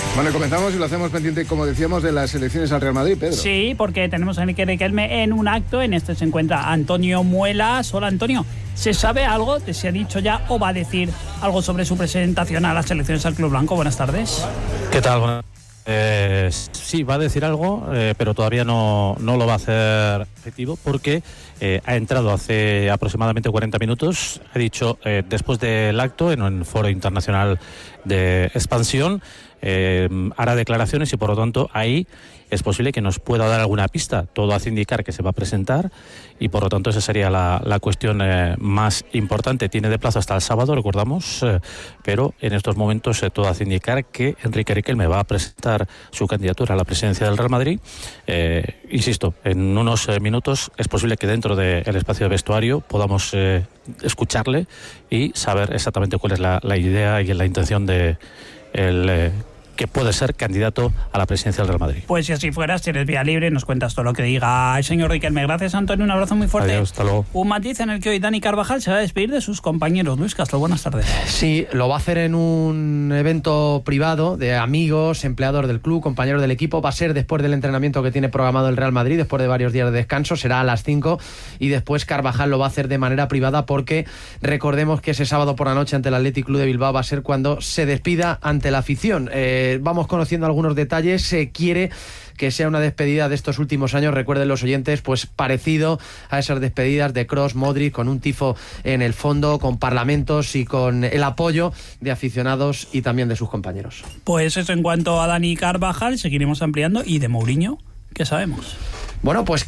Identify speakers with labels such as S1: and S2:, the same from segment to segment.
S1: Bueno, comenzamos y lo hacemos pendiente, como decíamos, de las elecciones al Real Madrid, Pedro.
S2: Sí, porque tenemos a Enrique Riquelme en un acto. En este se encuentra Antonio Muelas. Hola, Antonio. ¿Se sabe algo? ¿Te se ha dicho ya o va a decir algo sobre su presentación a las elecciones al Club Blanco? Buenas tardes.
S3: ¿Qué tal? Bueno, sí, va a decir algo, pero todavía no lo va a hacer efectivo porque ha entrado hace aproximadamente 40 minutos. Ha dicho, después del acto, en un foro internacional de expansión, hará declaraciones y por lo tanto ahí es posible que nos pueda dar alguna pista. Todo hace indicar que se va a presentar y por lo tanto esa sería la cuestión más importante. Tiene de plazo hasta el sábado, recordamos, pero en estos momentos todo hace indicar que Enrique Riquelme va a presentar su candidatura a la presidencia del Real Madrid. Insisto, en unos minutos es posible que dentro del espacio de vestuario podamos escucharle y saber exactamente cuál es la idea y la intención de que puede ser candidato a la presidencia del Real Madrid.
S2: Pues si así fuera, si eres vía libre, nos cuentas todo lo que diga el señor Riquelme. Gracias, Antonio, un abrazo muy fuerte.
S3: Adiós, hasta luego.
S2: Un matiz en el que hoy Dani Carvajal se va a despedir de sus compañeros. Luis Castro, buenas tardes.
S4: Sí, lo va a hacer en un evento privado de amigos, empleados del club, compañeros del equipo. Va a ser después del entrenamiento que tiene programado el Real Madrid, después de varios días de descanso, será a las 5 y después Carvajal lo va a hacer de manera privada porque recordemos que ese sábado por la noche ante el Athletic Club de Bilbao va a ser cuando se despida ante la afición. Vamos conociendo algunos detalles. Se quiere que sea una despedida de estos últimos años, recuerden los oyentes, pues parecido a esas despedidas de Kroos, Modric, con un tifo en el fondo, con parlamentos y con el apoyo de aficionados y también de sus compañeros.
S2: Pues eso en cuanto a Dani Carvajal, seguiremos ampliando. ¿Y de Mourinho qué sabemos?
S4: Bueno, pues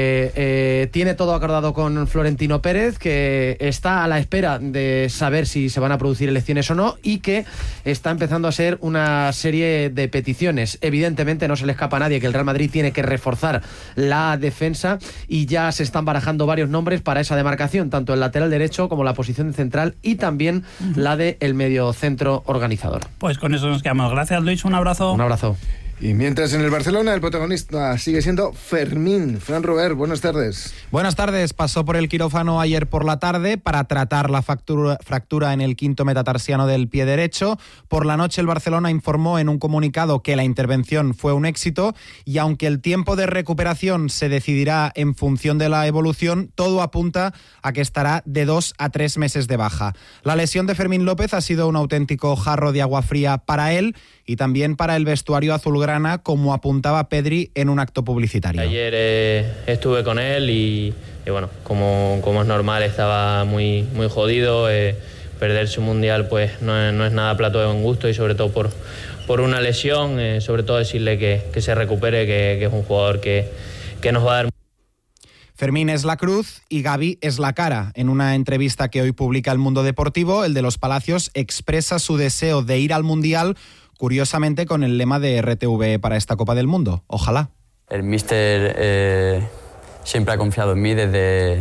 S4: que tiene todo acordado con Florentino Pérez, que está a la espera de saber si se van a producir elecciones o no y que está empezando a ser una serie de peticiones. Evidentemente no se le escapa a nadie que el Real Madrid tiene que reforzar la defensa y ya se están barajando varios nombres para esa demarcación, tanto el lateral derecho como la posición de central y también la de el mediocentro organizador.
S2: Pues con eso nos quedamos. Gracias, Luis, un abrazo.
S4: Un abrazo.
S1: Y mientras en el Barcelona el protagonista sigue siendo Fermín. Fran Robert, buenas tardes.
S5: Buenas tardes. Pasó por el quirófano ayer por la tarde para tratar la fractura en el quinto metatarsiano del pie derecho. Por la noche el Barcelona informó en un comunicado que la intervención fue un éxito y aunque el tiempo de recuperación se decidirá en función de la evolución, todo apunta a que estará de 2 a 3 meses de baja. La lesión de Fermín López ha sido un auténtico jarro de agua fría para él y también para el vestuario azulgrana, como apuntaba Pedri en un acto publicitario.
S6: Ayer estuve con él y bueno, como es normal, estaba muy jodido. Perderse un mundial pues no es nada plato de buen gusto y sobre todo por una lesión, sobre todo decirle que se recupere, que es un jugador que nos va a dar.
S5: Fermín es la cruz y Gavi es la cara. En una entrevista que hoy publica El Mundo Deportivo, el de los Palacios expresa su deseo de ir al Mundial, curiosamente con el lema de RTV para esta Copa del Mundo. Ojalá.
S7: El míster siempre ha confiado en mí desde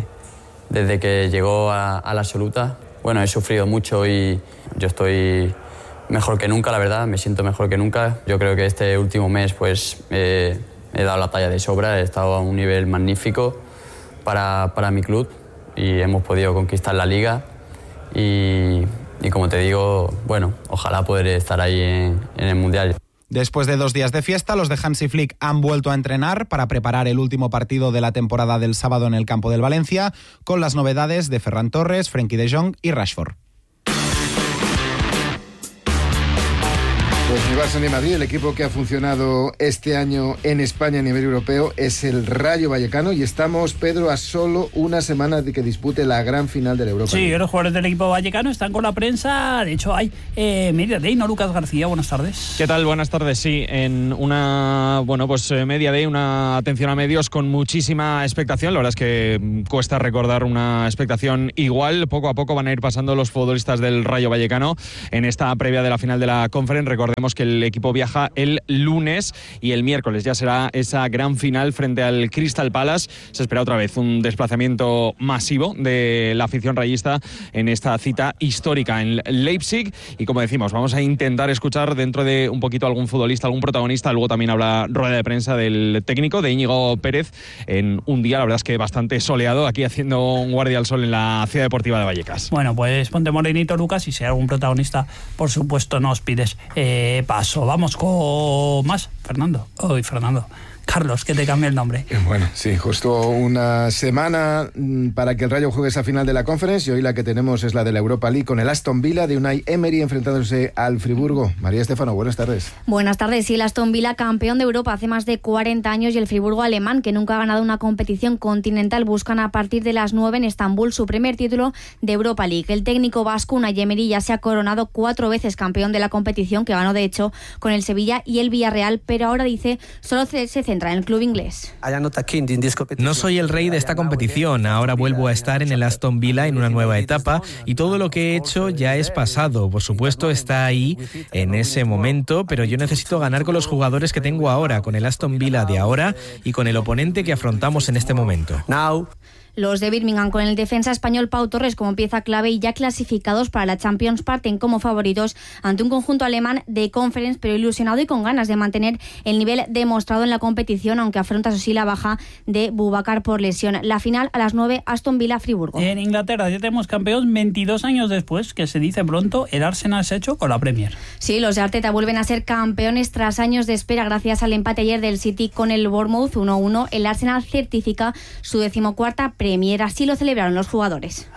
S7: que llegó a la absoluta. Bueno, he sufrido mucho y yo estoy mejor que nunca, la verdad. Me siento mejor que nunca. Yo creo que este último mes pues he dado la talla de sobra. He estado a un nivel magnífico para mi club y hemos podido conquistar la Liga y como te digo, bueno, ojalá poder estar ahí en el Mundial.
S5: Después de 2 días de fiesta, los de Hansi Flick han vuelto a entrenar para preparar el último partido de la temporada del sábado en el campo del Valencia, con las novedades de Ferran Torres, Frenkie de Jong y Rashford.
S1: Pues ni Barça ni Madrid, el equipo que ha funcionado este año en España a nivel europeo es el Rayo Vallecano y estamos, Pedro, a solo una semana de que dispute la gran final de la Europa.
S2: Sí, los jugadores del equipo vallecano están con la prensa. De hecho hay Media Day, ¿no? Lucas García, buenas tardes.
S8: ¿Qué tal? Buenas tardes, sí. En una, Media Day, una atención a medios con muchísima expectación. La verdad es que cuesta recordar una expectación igual. Poco a poco van a ir pasando los futbolistas del Rayo Vallecano en esta previa de la final de la Conference. Recordemos que el equipo viaja el lunes y el miércoles ya será esa gran final frente al Crystal Palace. Se espera otra vez un desplazamiento masivo de la afición rayista en esta cita histórica en Leipzig y como decimos, vamos a intentar escuchar dentro de un poquito algún futbolista, algún protagonista. Luego también habrá rueda de prensa del técnico, de Íñigo Pérez, en un día, la verdad es que bastante soleado, aquí haciendo un guardia al sol en la Ciudad Deportiva de Vallecas.
S2: Bueno, pues ponte morenito, Lucas, y si hay algún protagonista, por supuesto, nos pides. paso. Vamos con más. Fernando. Carlos, que te cambie el nombre.
S1: Bueno, sí, justo una semana para que el Rayo juegue esa final de la Conference, y hoy la que tenemos es la de la Europa League con el Aston Villa de Unai Emery enfrentándose al Friburgo. María Estefano, buenas tardes.
S9: Buenas tardes. Sí, el Aston Villa, campeón de Europa hace más de 40 años, y el Friburgo alemán, que nunca ha ganado una competición continental, buscan a partir de las 9 en Estambul su primer título de Europa League. El técnico vasco Unai Emery ya se ha coronado 4 veces campeón de la competición, que ganó de hecho con el Sevilla y el Villarreal, pero ahora dice solo se centra en el club inglés.
S10: No soy el rey de esta competición, ahora vuelvo a estar en el Aston Villa en una nueva etapa, y todo lo que he hecho ya es pasado. Por supuesto está ahí en ese momento, pero yo necesito ganar con los jugadores que tengo ahora, con el Aston Villa de ahora y con el oponente que afrontamos en este momento.
S9: Los de Birmingham, con el defensa español Pau Torres como pieza clave y ya clasificados para la Champions, parten como favoritos ante un conjunto alemán de Conference, pero ilusionado y con ganas de mantener el nivel demostrado en la competición, aunque afronta así la baja de Boubacar por lesión. La final a las 9, Aston Villa-Friburgo.
S2: En Inglaterra ya tenemos campeón 22 años después, que se dice pronto. El Arsenal se ha hecho con la Premier.
S9: Sí, los de Arteta vuelven a ser campeones tras años de espera gracias al empate ayer del City con el Bournemouth 1-1. El Arsenal certifica su 14ª Premier, así lo celebraron los jugadores.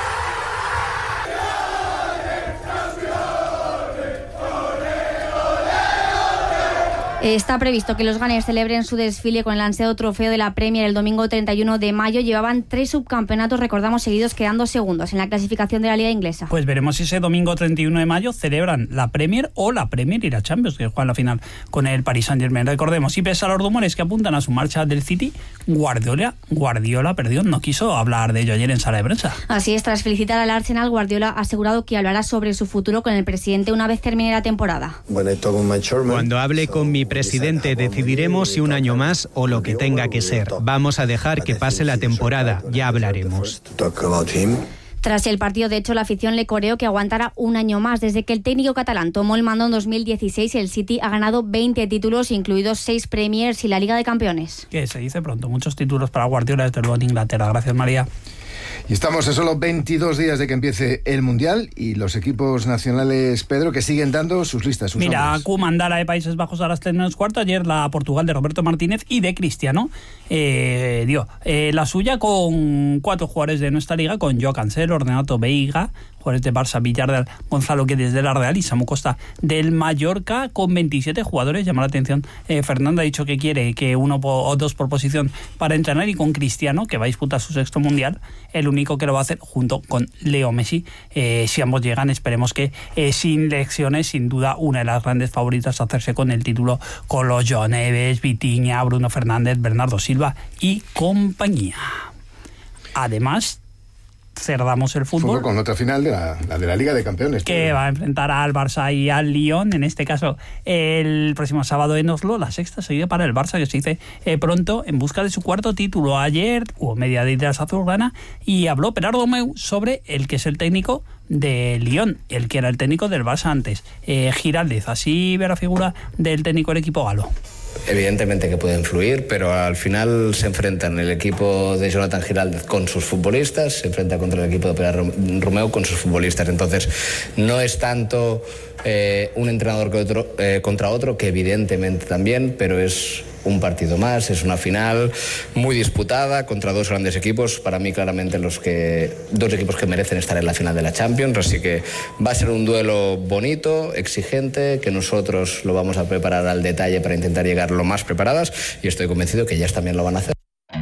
S9: Está previsto que los Gunners celebren su desfile con el ansiado trofeo de la Premier el domingo 31 de mayo. Llevaban 3 subcampeonatos, recordamos, seguidos, quedando segundos en la clasificación de la Liga Inglesa.
S2: Pues veremos si ese domingo 31 de mayo celebran la Premier o la Premier y la Champions, que juegan la final con el Paris Saint-Germain. Recordemos, y pese a los rumores que apuntan a su marcha del City, Guardiola, no quiso hablar de ello ayer en sala de prensa.
S9: Así es, tras felicitar al Arsenal, Guardiola ha asegurado que hablará sobre su futuro con el presidente una vez termine la temporada.
S11: Cuando hable con mi presidente decidiremos si un año más o lo que tenga que ser. Vamos a dejar que pase la temporada, ya hablaremos.
S9: Tras el partido, de hecho, la afición le coreó que aguantara un año más. Desde que el técnico catalán tomó el mando en 2016, el City ha ganado 20 títulos, incluidos 6 Premiers y la Liga de Campeones.
S2: Que se dice pronto, muchos títulos para Guardiola, desde luego, en Inglaterra. Gracias, María.
S1: Y estamos a solo 22 días de que empiece el Mundial, y los equipos nacionales, Pedro, que siguen dando sus listas, sus nombres.
S2: Kumandara de Países Bajos a las 3:45. Ayer la Portugal de Roberto Martínez y de Cristiano dio la suya con 4 jugadores de nuestra liga, con Joao Cancelo, Renato Veiga, jugadores de Barça, Villarreal, Gonzalo Guedes de la Real y Samu Costa del Mallorca, con 27 jugadores. Llama la atención, Fernando ha dicho que quiere que 1 o 2 por posición para entrenar, y con Cristiano, que va a disputar su 6º Mundial, el único que lo va a hacer junto con Leo Messi. Si ambos llegan, esperemos que sin lecciones, sin duda una de las grandes favoritas a hacerse con el título, con los Joao Neves, Vitinha, Bruno Fernández, Bernardo Silva y compañía. Además, cerramos el fútbol
S1: con otra final de la Liga de Campeones,
S2: que va a enfrentar al Barça y al Lyon, en este caso el próximo sábado en Oslo. La 6ª seguida para el Barça, que se dice pronto, en busca de su 4º título. Ayer hubo media de la azulgrana y habló Gerardo Meu sobre el que es el técnico de Lyon, el que era el técnico del Barça antes, Giraldez. Así ve la figura del técnico del equipo galo.
S12: Evidentemente que puede influir, pero al final se enfrentan el equipo de Jonathan Giraldez con sus futbolistas, se enfrenta contra el equipo de Pere Romeu con sus futbolistas. Entonces no es tanto un entrenador contra otro, que evidentemente también, pero es un partido más, es una final muy disputada contra 2 grandes equipos, para mí claramente 2 equipos que merecen estar en la final de la Champions, así que va a ser un duelo bonito, exigente, que nosotros lo vamos a preparar al detalle para intentar llegar lo más preparadas, y estoy convencido que ellas también lo van a hacer.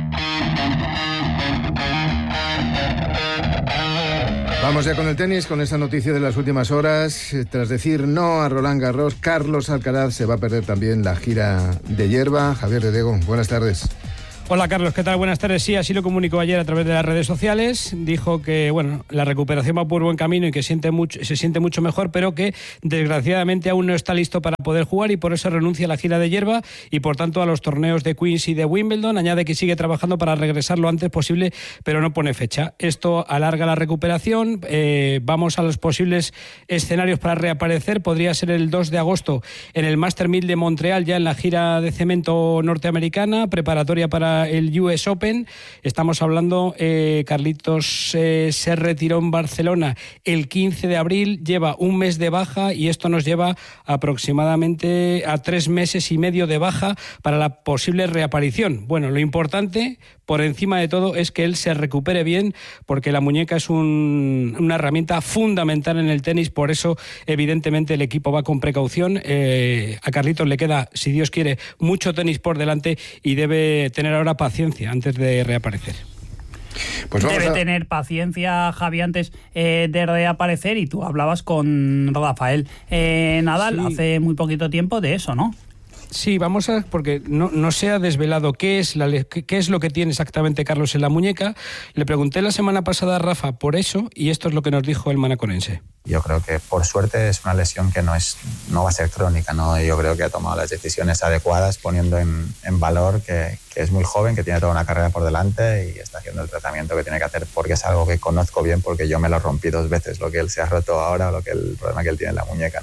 S1: Vamos ya con el tenis, con esta noticia de las últimas horas. Tras decir no a Roland Garros, Carlos Alcaraz se va a perder también la gira de hierba. Javier de Diego, buenas tardes.
S13: Hola Carlos, ¿qué tal? Buenas tardes. Sí, así lo comunicó ayer a través de las redes sociales. Dijo que la recuperación va por buen camino y que se siente mucho mejor, pero que desgraciadamente aún no está listo para poder jugar, y por eso renuncia a la gira de hierba y por tanto a los torneos de Queens y de Wimbledon. Añade que sigue trabajando para regresar lo antes posible, pero no pone fecha. Esto alarga la recuperación. Vamos a los posibles escenarios para reaparecer. Podría ser el 2 de agosto en el Master 1000 de Montreal, ya en la gira de cemento norteamericana, preparatoria para para el US Open. Estamos hablando, Carlitos se retiró en Barcelona el 15 de abril, lleva un mes de baja y esto nos lleva aproximadamente a 3 meses y medio de baja para la posible reaparición. Bueno, lo importante, por encima de todo, es que él se recupere bien, porque la muñeca es una herramienta fundamental en el tenis, por eso evidentemente el equipo va con precaución. A Carlitos le queda, si Dios quiere, mucho tenis por delante y debe tener ahora paciencia antes de reaparecer.
S2: Pues debe tener paciencia, Javi, antes de reaparecer, y tú hablabas con Rafael Nadal hace muy poquito tiempo de eso, ¿no?
S13: Sí, vamos a, porque no se ha desvelado qué es lo que tiene exactamente Carlos en la muñeca. Le pregunté la semana pasada a Rafa por eso y esto es lo que nos dijo el manaconense.
S14: Yo creo que por suerte es una lesión que no va a ser crónica, ¿no? Yo creo que ha tomado las decisiones adecuadas, poniendo en valor que es muy joven, que tiene toda una carrera por delante y está haciendo el tratamiento que tiene que hacer, porque es algo que conozco bien, porque yo me lo rompí 2 veces, lo que él se ha roto ahora o el problema que él tiene en la muñeca.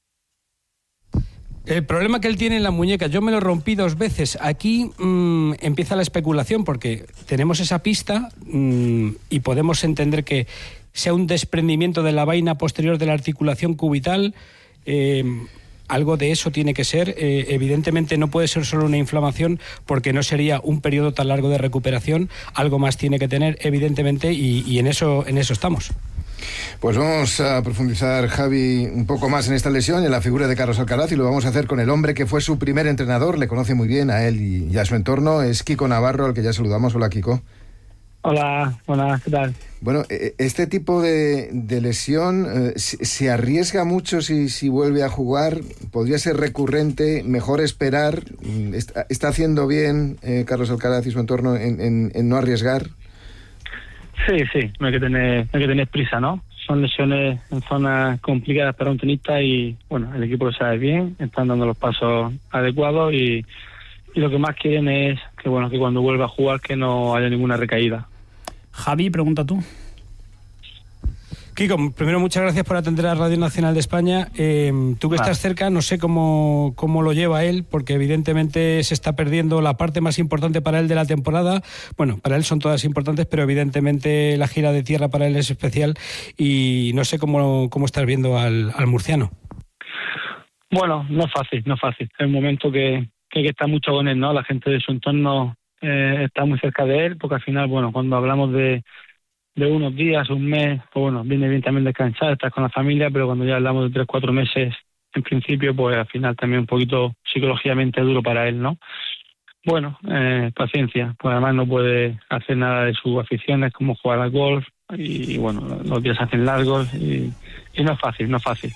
S13: El problema que él tiene en la muñeca, yo me lo rompí 2 veces. Aquí empieza la especulación, porque tenemos esa pista y podemos entender que sea un desprendimiento de la vaina posterior de la articulación cubital. Algo de eso tiene que ser. Evidentemente no puede ser solo una inflamación, porque no sería un periodo tan largo de recuperación. Algo más tiene que tener, evidentemente, y en eso estamos.
S1: Pues vamos a profundizar, Javi, un poco más en esta lesión y en la figura de Carlos Alcaraz, y lo vamos a hacer con el hombre que fue su primer entrenador. Le conoce muy bien a él y a su entorno. Es Kiko Navarro, al que ya saludamos. Hola, Kiko.
S15: Hola, buenas, ¿qué tal?
S1: Bueno, este tipo de lesión se arriesga mucho si vuelve a jugar. Podría ser recurrente, mejor esperar. ¿Está haciendo bien Carlos Alcaraz y su entorno en no arriesgar?
S15: Sí, no hay que tener prisa, ¿no? Son lesiones en zonas complicadas para un tenista y, bueno, el equipo lo sabe bien, están dando los pasos adecuados y lo que más quieren es que cuando vuelva a jugar que no haya ninguna recaída.
S2: Javi, pregunta tú.
S13: Kiko, primero muchas gracias por atender a Radio Nacional de España. Tú que estás cerca, no sé cómo lo lleva él, porque evidentemente se está perdiendo la parte más importante para él de la temporada. Bueno, para él son todas importantes, pero evidentemente la gira de tierra para él es especial y no sé cómo estás viendo al murciano.
S15: Bueno, no es fácil. Es un momento que hay que estar mucho con él, ¿no? La gente de su entorno está muy cerca de él, porque al final, cuando hablamos de unos días, un mes, pues viene bien también descansar, estar con la familia, pero cuando ya hablamos de 3-4 meses, en principio, pues al final también un poquito psicológicamente duro para él, ¿no? Bueno, paciencia, pues además no puede hacer nada de sus aficiones, como jugar al golf, y los días se hacen largos, y no es fácil.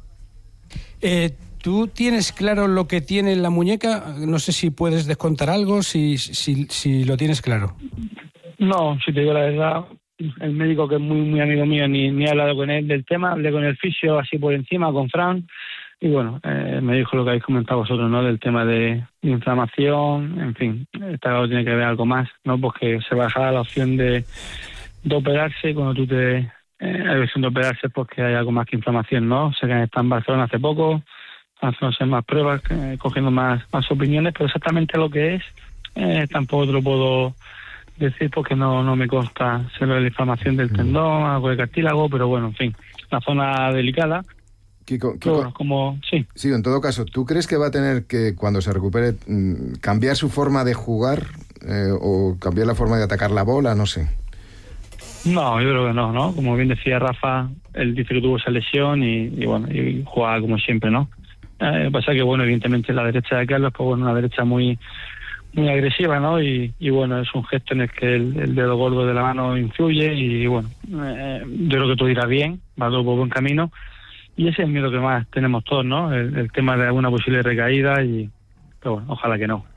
S13: ¿Tú tienes claro lo que tiene en la muñeca? No sé si puedes descontar algo, si lo tienes claro. No, si te digo la verdad, el médico, que es muy muy amigo mío, ni he hablado con él del tema. Hablé con el fisio así por encima, con Fran, y me dijo lo que habéis comentado vosotros, ¿no? Del tema de inflamación, en fin, esta tiene que ver algo más, ¿no? Porque se baja la opción de operarse. Cuando tú hay opción de operarse porque hay algo más que inflamación, ¿no? Sé que está en Barcelona hace poco, haciéndose más pruebas, cogiendo más opiniones, pero exactamente lo que es tampoco te lo puedo decir porque no me consta. Sé lo de la inflamación del tendón, algo de cartílago, pero en fin, la zona delicada.
S1: Kiko,
S15: sí.
S1: Sí, en todo caso, ¿tú crees que va a tener que, cuando se recupere, cambiar su forma de jugar o cambiar la forma de atacar la bola? No sé.
S15: No, yo creo que no. Como bien decía Rafa, él dice que tuvo esa lesión y juega como siempre, ¿no? Pasa que, evidentemente la derecha de Carlos, una derecha muy muy agresiva, ¿no? Y es un gesto en el que el dedo gordo de la mano influye y yo creo que todo irá bien, va todo por buen camino y ese es el miedo que más tenemos todos, ¿no? El tema de alguna posible recaída pero ojalá que no.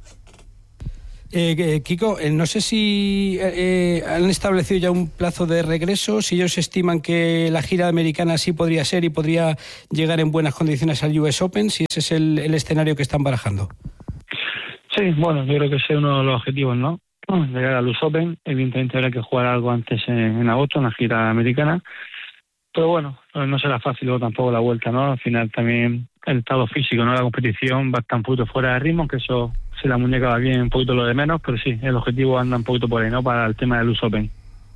S13: Kiko, no sé si han establecido ya un plazo de regreso, si ellos estiman que la gira americana sí podría ser y podría llegar en buenas condiciones al US Open, si ese es el escenario que están barajando.
S15: Sí, yo creo que ese es uno de los objetivos, ¿no? Llegar al US Open, evidentemente habrá que jugar algo antes en agosto, en la gira americana, pero no será fácil luego tampoco la vuelta, ¿no? Al final también el estado físico, ¿no? La competición va a estar un poquito fuera de ritmo, que eso si la muñeca va bien, un poquito lo de menos, pero sí, el objetivo anda un poquito por ahí, ¿no? Para el tema del US Open.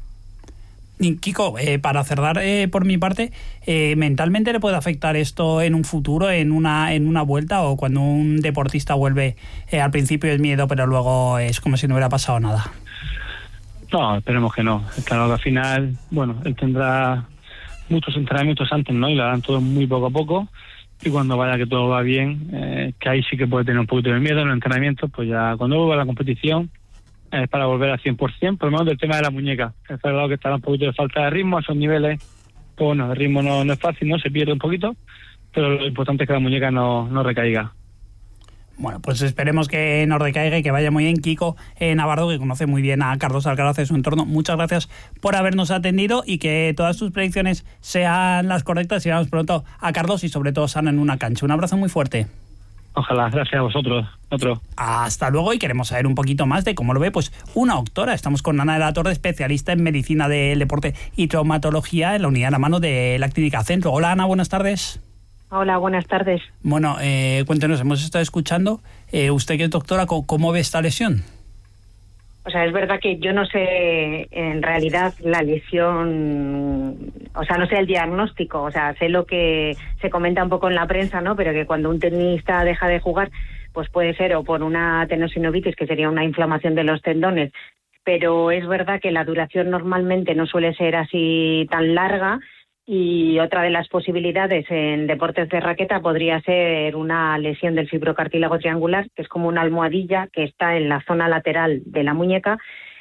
S2: Y Kiko, para cerrar por mi parte, ¿mentalmente le puede afectar esto en un futuro, en una vuelta, o cuando un deportista vuelve, al principio es miedo, pero luego es como si no hubiera pasado nada?
S15: No, esperemos que no. Claro que al final, bueno, él tendrá muchos entrenamientos antes, ¿no? Y lo harán todo muy poco a poco. Y cuando vaya que todo va bien, que ahí sí que puede tener un poquito de miedo en los entrenamientos, pues ya cuando vuelva a la competición, es para volver al 100%, por lo menos del tema de la muñeca. Es verdad que estará un poquito de falta de ritmo a esos niveles. Pues bueno, el ritmo no es fácil, ¿no? Se pierde un poquito, pero lo importante es que la muñeca no recaiga.
S2: Bueno, pues esperemos que no recaiga y que vaya muy bien. Kiko Navarro, que conoce muy bien a Carlos Alcaraz de su entorno, muchas gracias por habernos atendido y que todas tus predicciones sean las correctas y veamos pronto a Carlos y sobre todo sano en una cancha. Un abrazo muy fuerte.
S15: Ojalá, gracias a vosotros. Otro.
S2: Hasta luego, y queremos saber un poquito más de cómo lo ve pues una doctora. Estamos con Ana de la Torre, especialista en medicina del deporte y traumatología en la unidad de la mano de la Clínica Centro. Hola Ana, buenas tardes.
S16: Hola, buenas tardes.
S2: Bueno, cuéntenos, hemos estado escuchando, usted que es doctora, ¿cómo ve esta lesión?
S16: O sea, es verdad que yo no sé en realidad la lesión, o sea, no sé el diagnóstico, o sea, sé lo que se comenta un poco en la prensa, ¿no? Pero que cuando un tenista deja de jugar, pues puede ser o por una tendinovitis, que sería una inflamación de los tendones, pero es verdad que la duración normalmente no suele ser así tan larga. Y otra de las posibilidades en deportes de raqueta podría ser una lesión del fibrocartílago triangular, que es como una almohadilla que está en la zona lateral de la muñeca,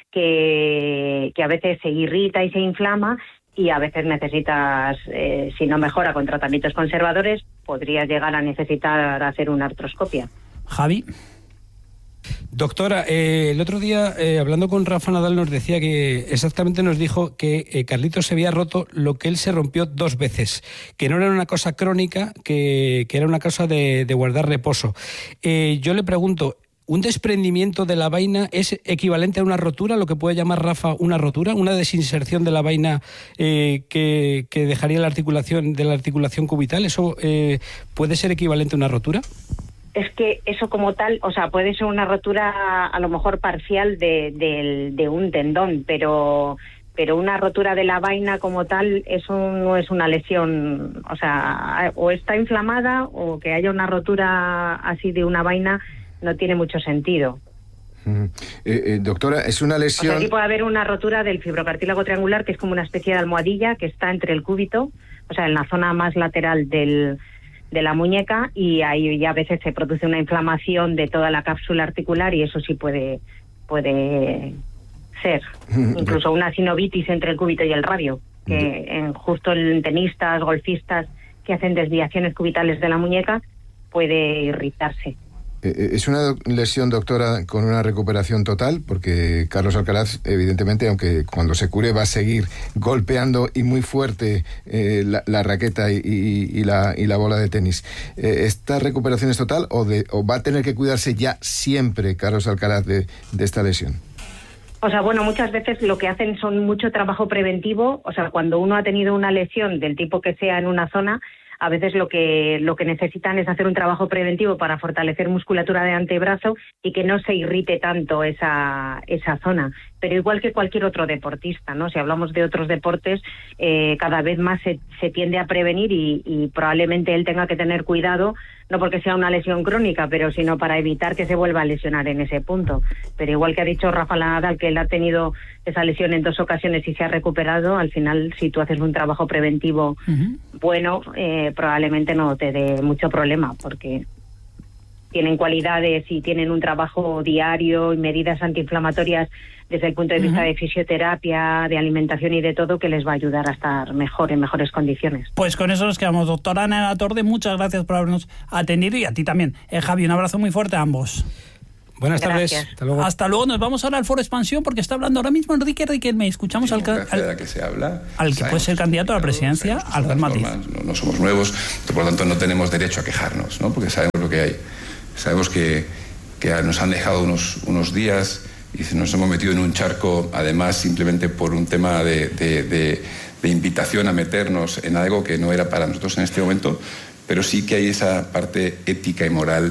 S16: que a veces se irrita y se inflama, y a veces necesitas, si no mejora con tratamientos conservadores, podrías llegar a necesitar hacer una artroscopia.
S2: Javi.
S13: Doctora, el otro día, hablando con Rafa Nadal, nos decía que exactamente nos dijo que Carlitos se había roto lo que él se rompió 2 veces, que no era una cosa crónica, que era una cosa de guardar reposo. Yo le pregunto, ¿un desprendimiento de la vaina es equivalente a una rotura, lo que puede llamar Rafa una rotura, una desinserción de la vaina que dejaría la articulación cubital? ¿Eso puede ser equivalente a una rotura?
S16: Es que eso como tal, o sea, puede ser una rotura a lo mejor parcial de un tendón, pero una rotura de la vaina como tal, eso no es una lesión, o sea, o está inflamada o que haya una rotura así de una vaina no tiene mucho sentido.
S1: Doctora, es una lesión...
S16: O sea, sí puede haber una rotura del fibrocartílago triangular, que es como una especie de almohadilla que está entre el cúbito, o sea, en la zona más lateral de la muñeca, y ahí ya a veces se produce una inflamación de toda la cápsula articular y eso sí puede ser. Incluso una sinovitis entre el cúbito y el radio, que justo en tenistas, golfistas que hacen desviaciones cubitales de la muñeca puede irritarse.
S1: ¿Es una lesión, doctora, con una recuperación total? Porque Carlos Alcaraz, evidentemente, aunque cuando se cure va a seguir golpeando y muy fuerte la raqueta y la bola de tenis. ¿Esta recuperación es total o va a tener que cuidarse ya siempre Carlos Alcaraz de esta lesión?
S16: O sea, bueno, muchas veces lo que hacen son mucho trabajo preventivo. O sea, cuando uno ha tenido una lesión del tipo que sea en una zona, a veces lo que necesitan es hacer un trabajo preventivo para fortalecer musculatura de antebrazo y que no se irrite tanto esa zona. Pero igual que cualquier otro deportista, ¿no? Si hablamos de otros deportes, cada vez más se tiende a prevenir y probablemente él tenga que tener cuidado, no porque sea una lesión crónica, pero sino para evitar que se vuelva a lesionar en ese punto. Pero igual que ha dicho Rafa Nadal, que él ha tenido esa lesión en 2 ocasiones y se ha recuperado, al final, si tú haces un trabajo preventivo bueno, probablemente no te dé mucho problema, porque tienen cualidades y tienen un trabajo diario y medidas antiinflamatorias desde el punto de vista de fisioterapia, de alimentación y de todo, que les va a ayudar a estar mejor, en mejores condiciones.
S2: Pues con eso nos quedamos. Doctora Ana de la Torre, muchas gracias por habernos atendido, y a ti también. Javi, un abrazo muy fuerte a ambos.
S13: Buenas tardes.
S2: Hasta luego. Hasta luego. Nos vamos ahora al Foro Expansión, porque está hablando ahora mismo Enrique Riquelme. Escuchamos al que puede ser candidato a la presidencia, al Real Madrid.
S17: No somos nuevos, por lo tanto no tenemos derecho a quejarnos, ¿no? Porque sabemos lo que hay. Sabemos que nos han dejado unos días y nos hemos metido en un charco, además simplemente por un tema de invitación a meternos en algo que no era para nosotros en este momento, pero sí que hay esa parte ética y moral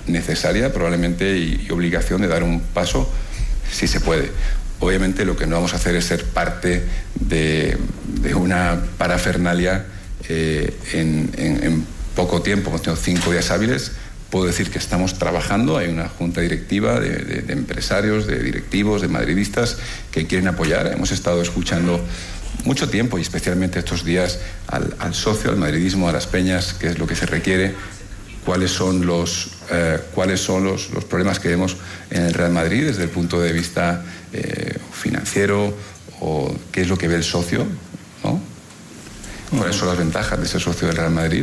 S17: necesaria probablemente y obligación de dar un paso si se puede. Obviamente lo que no vamos a hacer es ser parte de una parafernalia en poco tiempo. Hemos tenido 5 días hábiles. Puedo decir que estamos trabajando, hay una junta directiva de empresarios, de directivos, de madridistas que quieren apoyar. Hemos estado escuchando mucho tiempo y especialmente estos días al socio, al madridismo, a las peñas, qué es lo que se requiere, cuáles son los problemas que vemos en el Real Madrid desde el punto de vista financiero, o qué es lo que ve el socio, ¿no? ¿Cuáles son las ventajas de ser socio del Real Madrid?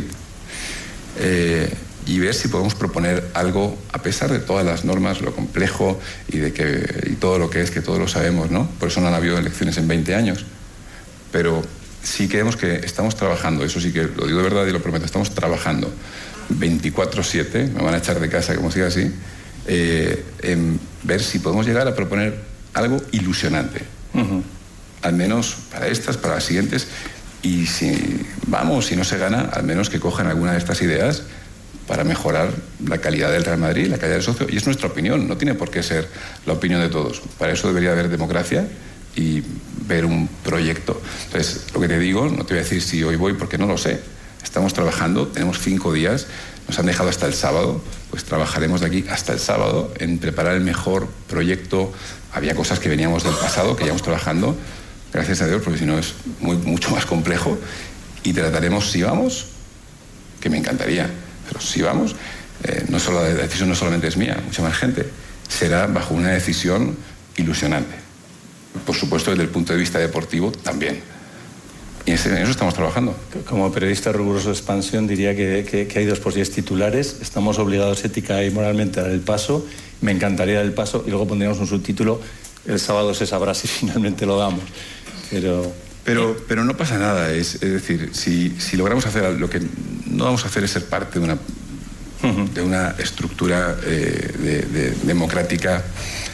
S17: Y ver si podemos proponer algo a pesar de todas las normas, lo complejo y todo lo que es, que todos lo sabemos, ¿no? Por eso no han habido elecciones en 20 años. Pero sí creemos que estamos trabajando, eso sí que lo digo de verdad y lo prometo, estamos trabajando 24/7, me van a echar de casa como siga así, en ver si podemos llegar a proponer algo ilusionante. Al menos para estas, para las siguientes, y si no se gana, al menos que cojan alguna de estas ideas para mejorar la calidad del Real Madrid, la calidad del socio, y es nuestra opinión, no tiene por qué ser la opinión de todos. Para eso debería haber democracia y ver un proyecto. Entonces, lo que te digo, no te voy a decir si hoy voy porque no lo sé. Estamos trabajando, tenemos 5 días, nos han dejado hasta el sábado, pues trabajaremos de aquí hasta el sábado en preparar el mejor proyecto. Había cosas que veníamos del pasado, que ya estamos trabajando, gracias a Dios, porque si no es mucho más complejo, y trataremos, si vamos, que me encantaría, pero si vamos, la decisión no solamente es mía, mucha más gente, será bajo una decisión ilusionante. Por supuesto, desde el punto de vista deportivo también. Y en eso estamos trabajando.
S18: Como periodista riguroso de Expansión diría que hay 2x10 titulares. Estamos obligados ética y moralmente a dar el paso. Me encantaría dar el paso y luego pondríamos un subtítulo: el sábado se sabrá si finalmente lo damos. Pero
S17: no pasa nada. Es decir, si logramos hacer lo que no vamos a hacer es ser parte de una estructura democrática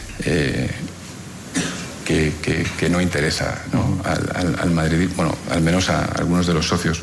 S17: que no interesa, ¿no? al Madrid, bueno, al menos a algunos de los socios.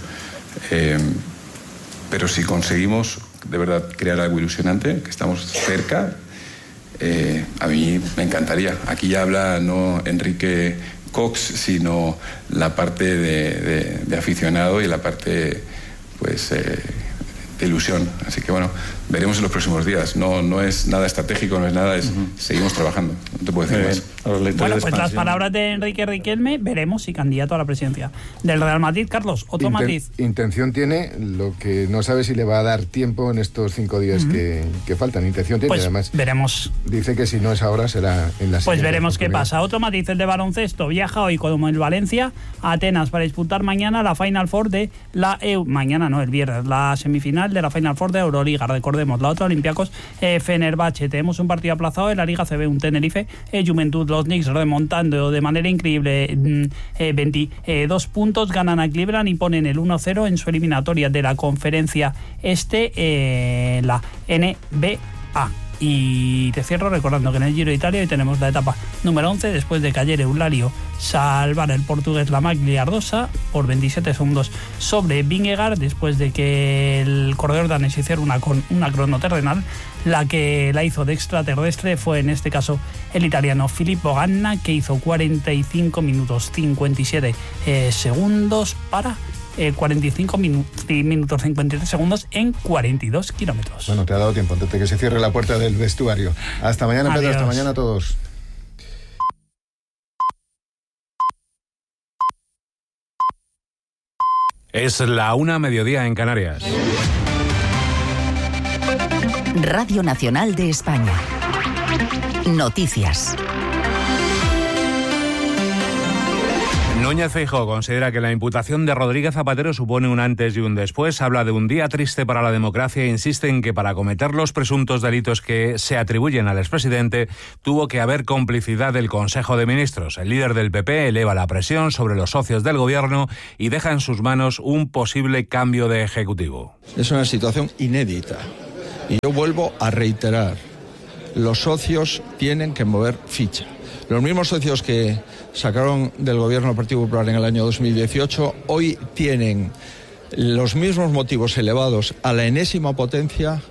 S17: Pero si conseguimos de verdad crear algo ilusionante, que estamos cerca, a mí me encantaría. Aquí ya habla no Enrique Cox, sino la parte de aficionado y la parte pues de ilusión. Así que bueno, veremos en los próximos días. No es nada estratégico, no es nada, seguimos trabajando. No te puedo decir más.
S2: Bueno, pues las palabras de Enrique Riquelme, veremos si candidato a la presidencia del Real Madrid. Carlos, otro matiz.
S1: Intención tiene, lo que no sabe si le va a dar tiempo en estos 5 días que faltan. Intención tiene,
S2: pues
S1: además.
S2: Veremos.
S1: Dice que si no es ahora, será en la siguiente.
S2: Pues veremos qué pasa. Otro matiz, el de baloncesto. Viaja hoy como el Valencia a Atenas para disputar mañana la Final Four de la mañana no, el viernes, la semifinal de la Final Four de Euroliga. Recordemos, la otra, Olympiacos Fenerbahce. Tenemos un partido aplazado en la Liga CB, un Tenerife Juventud. Los Knicks remontando de manera increíble 22 puntos, ganan a Cleveland y ponen el 1-0 en su eliminatoria de la conferencia la NBA. Y te cierro recordando que en el Giro de Italia hoy tenemos la etapa número 11, después de que ayer Eulario salvara el portugués la Maglia Ardosa por 27 segundos sobre Vingegaard, después de que el corredor danés hiciera una cronoterrenal. La que la hizo de extraterrestre fue en este caso el italiano Filippo Ganna, que hizo 45 minutos 57 segundos para 45 minutos 53 segundos en 42 kilómetros.
S1: Bueno, te ha dado tiempo antes de que se cierre la puerta del vestuario. Hasta mañana, Pedro. Hasta mañana a todos.
S19: Es la 1:00 en Canarias.
S20: Radio Nacional de España. Noticias.
S19: Núñez Feijóo considera que la imputación de Rodríguez Zapatero supone un antes y un después. Habla de un día triste para la democracia e insiste en que para cometer los presuntos delitos que se atribuyen al expresidente tuvo que haber complicidad del Consejo de Ministros. El líder del PP eleva la presión sobre los socios del gobierno y deja en sus manos un posible cambio de ejecutivo.
S21: Es una situación inédita y yo vuelvo a reiterar, los socios tienen que mover ficha. Los mismos socios que sacaron del gobierno del Partido Popular en el año 2018 hoy tienen los mismos motivos elevados a la enésima potencia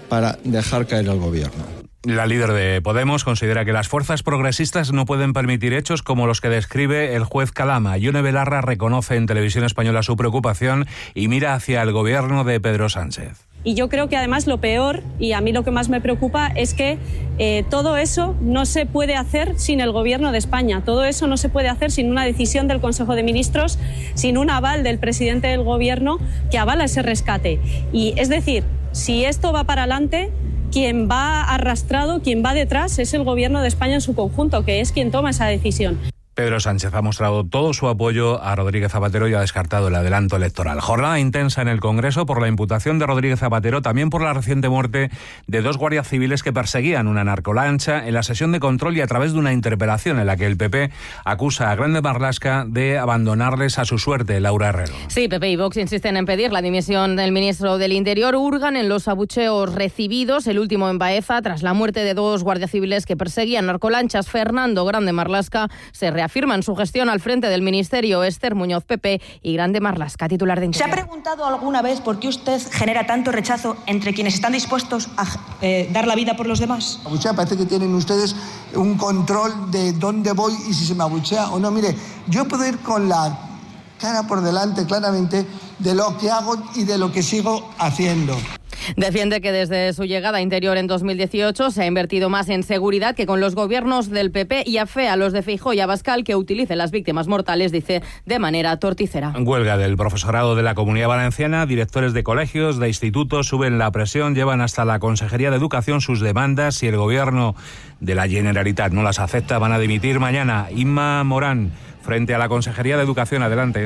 S21: para dejar caer al gobierno.
S19: La líder de Podemos considera que las fuerzas progresistas no pueden permitir hechos como los que describe el juez Calama. Yone Belarra reconoce en Televisión Española su preocupación y mira hacia el gobierno de Pedro Sánchez.
S3: Y yo creo que además lo peor, y a mí lo que más me preocupa, es que todo eso no se puede hacer sin el Gobierno de España. Todo eso no se puede hacer sin una decisión del Consejo de Ministros, sin un aval del presidente del Gobierno que avala ese rescate. Y es decir, si esto va para adelante, quien va arrastrado, quien va detrás, es el Gobierno de España en su conjunto, que es quien toma esa decisión.
S19: Pedro Sánchez ha mostrado todo su apoyo a Rodríguez Zapatero y ha descartado el adelanto electoral. Jornada intensa en el Congreso por la imputación de Rodríguez Zapatero, también por la reciente muerte de 2 guardias civiles que perseguían una narcolancha en la sesión de control y a través de una interpelación en la que el PP acusa a Grande Marlaska de abandonarles a su suerte. Laura Herrero.
S22: Sí, PP y Vox insisten en pedir la dimisión del ministro del Interior. Hurgan en los abucheos recibidos, el último en Baeza, tras la muerte de 2 guardias civiles que perseguían narcolanchas. Fernando Grande Marlaska se reafirman su gestión al frente del Ministerio. Esther Muñoz, PP, y Grande Marlaska, titular de Interior.
S23: ¿Se ha preguntado alguna vez por qué usted genera tanto rechazo entre quienes están dispuestos a dar la vida por los demás?
S24: Abuchea, parece que tienen ustedes un control de dónde voy y si se me abuchea o no. Mire, yo puedo ir con la cara por delante claramente de lo que hago y de lo que sigo haciendo.
S22: Defiende que desde su llegada a Interior en 2018 se ha invertido más en seguridad que con los gobiernos del PP y afea a los de Feijóo y Abascal que utilicen las víctimas mortales, dice, de manera torticera.
S19: Huelga del profesorado de la Comunidad Valenciana. Directores de colegios, de institutos suben la presión, llevan hasta la Consejería de Educación sus demandas. Si el gobierno de la Generalitat no las acepta, van a dimitir mañana. Inma Morán, frente a la Consejería de Educación. Adelante.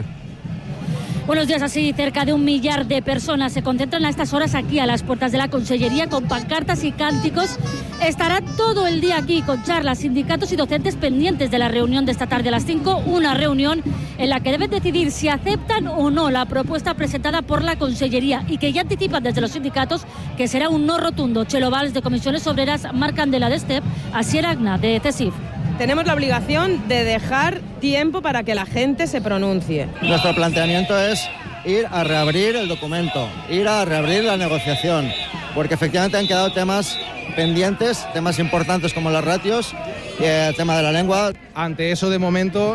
S25: Buenos días. Así, cerca de 1 millar de personas se concentran a estas horas aquí a las puertas de la Consellería con pancartas y cánticos. Estará todo el día aquí con charlas, sindicatos y docentes pendientes de la reunión de esta tarde a las 5, una reunión en la que deben decidir si aceptan o no la propuesta presentada por la Consellería y que ya anticipan desde los sindicatos que será un no rotundo. Chelo Valls, de Comisiones Obreras, Marc Candela, de STEP, Asier Agna, de CESIF.
S26: Tenemos la obligación de dejar tiempo para que la gente se pronuncie.
S27: Nuestro planteamiento es ir a reabrir el documento, ir a reabrir la negociación, porque efectivamente han quedado temas pendientes, temas importantes como las ratios y el tema de la lengua.
S4: Ante eso, de momento,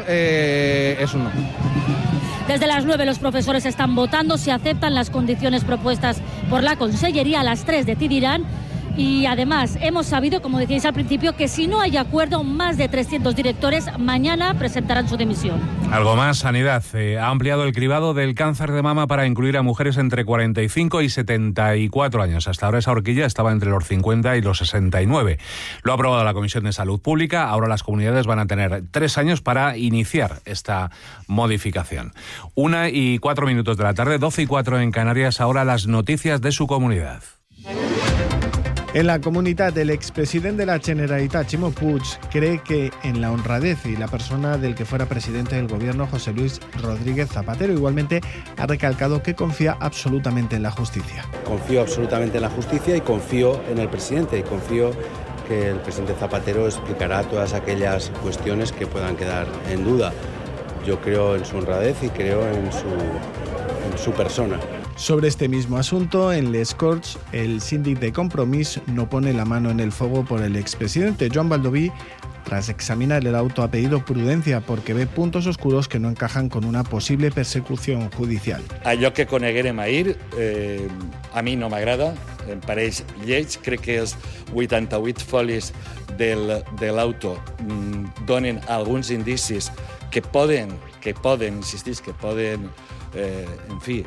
S4: es un no.
S25: Desde las 9 los profesores están votando si aceptan las condiciones propuestas por la Consellería. A las 3 decidirán. Y además hemos sabido, como decíais al principio, que si no hay acuerdo, más de 300 directores mañana presentarán su dimisión.
S19: Algo más, Sanidad ha ampliado el cribado del cáncer de mama para incluir a mujeres entre 45 y 74 años. Hasta ahora esa horquilla estaba entre los 50 y los 69. Lo ha aprobado la Comisión de Salud Pública. Ahora las comunidades van a tener 3 años para iniciar esta modificación. 1:04 de la tarde, 12:04 en Canarias. Ahora las noticias de su comunidad.
S28: En la comunitat, el expresidente de la Generalitat, Ximo Puig, cree que en la honradez y la persona del que fuera presidente del gobierno, José Luis Rodríguez Zapatero. Igualmente ha recalcado que confía absolutamente en la justicia.
S29: Confío absolutamente en la justicia y confío en el presidente y confío que el presidente Zapatero explicará todas aquellas cuestiones que puedan quedar en duda. Yo creo en su honradez y creo en su persona.
S28: Sobre este mismo asunto, en Les Corts, el síndic de Compromís no pone la mano en el fuego por el expresidente. Joan Baldoví, tras examinar el auto, ha pedido prudencia porque ve puntos oscuros que no encajan con una posible persecución judicial.
S30: Allò que coneguérem ahir a mi no m'agrada, em pareix lleig. Crec que els 88 folis de l'auto donen alguns indicis que poden, insistís, que poden, en fi,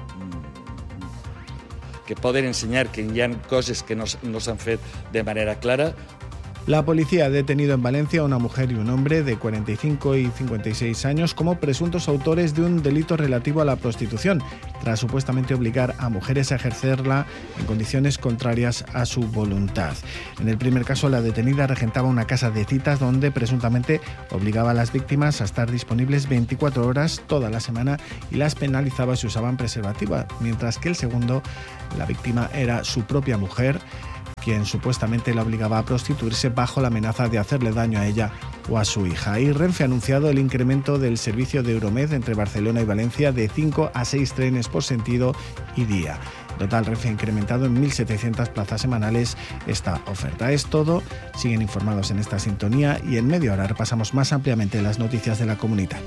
S30: que poden ensenyar que hi ha coses que no s'han fet de manera clara.
S28: La policía ha detenido en Valencia a una mujer y un hombre de 45 y 56 años como presuntos autores de un delito relativo a la prostitución, tras supuestamente obligar a mujeres a ejercerla en condiciones contrarias a su voluntad. En el primer caso, la detenida regentaba una casa de citas donde presuntamente obligaba a las víctimas a estar disponibles 24 horas toda la semana y las penalizaba si usaban preservativa, mientras que el segundo, la víctima era su propia mujer, quien supuestamente la obligaba a prostituirse bajo la amenaza de hacerle daño a ella o a su hija. Y Renfe ha anunciado el incremento del servicio de Euromed entre Barcelona y Valencia de 5 a 6 trenes por sentido y día. Total, Renfe ha incrementado en 1.700 plazas semanales esta oferta. Es todo. Siguen informados en esta sintonía y en media hora repasamos más ampliamente las noticias de la comunidad.